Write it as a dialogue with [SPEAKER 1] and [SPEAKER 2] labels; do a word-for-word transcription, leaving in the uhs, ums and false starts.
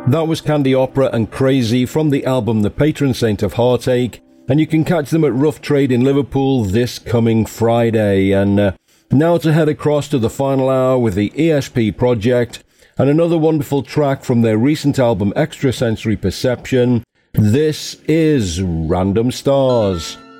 [SPEAKER 1] That was Candy Opera and Crazy from the album The Patron Saint of Heartache, and you can catch them at Rough Trade in Liverpool this coming Friday. And uh, now to head across to the final hour with the E S P Project, and another wonderful track from their recent album Extrasensory Perception. This is Random Stars.